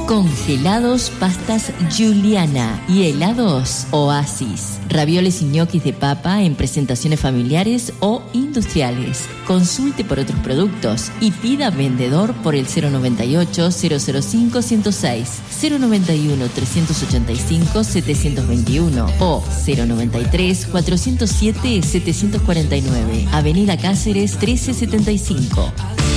Congelados pastas Juliana y helados Oasis. Ravioles y ñoquis de papa en presentaciones familiares o industriales. Consulte por otros productos y pida vendedor por el 098-005-106, 091-385-721 o 093-407-749. Avenida Cáceres 1375.